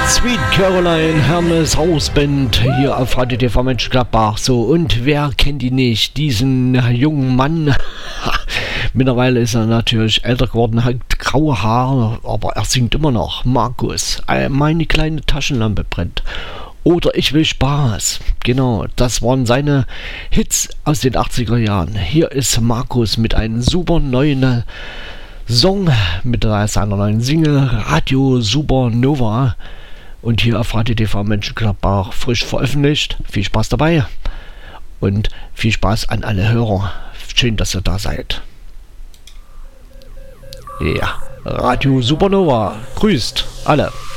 Sweet Caroline, Hermes Hausband hier auf Radio TV Mönchengladbach. So, und wer kennt ihn nicht? Diesen jungen Mann. Mittlerweile ist er natürlich älter geworden, hat graue Haare, aber er singt immer noch. Markus, meine kleine Taschenlampe brennt. Oder Ich will Spaß. Genau, das waren seine Hits aus den 80er Jahren. Hier ist Markus mit einem super neuen Song, mit seiner neuen Single Radio Supernova. Und hier auf Radio TV Mönchengladbach frisch veröffentlicht. Viel Spaß dabei und viel Spaß an alle Hörer. Schön, dass ihr da seid. Ja, Radio Supernova grüßt alle.